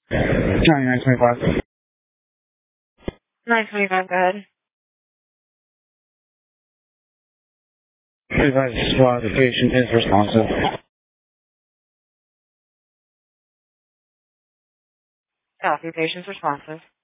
925. 925, go ahead. Advise the patient is responsive. Copy, patient's responsive.